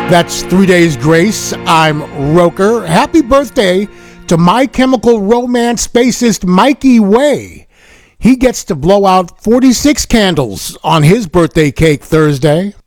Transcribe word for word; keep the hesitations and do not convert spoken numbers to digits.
That's Three Days Grace. I'm Roker. Happy birthday to My Chemical Romance bassist Mikey Way. He gets to blow out forty-six candles on his birthday cake Thursday.